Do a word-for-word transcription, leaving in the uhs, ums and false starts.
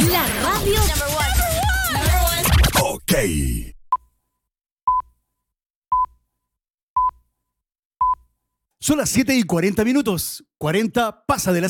La radio number one. Number one. Ok. Son las siete y cuarenta minutos. cuarenta pasa de las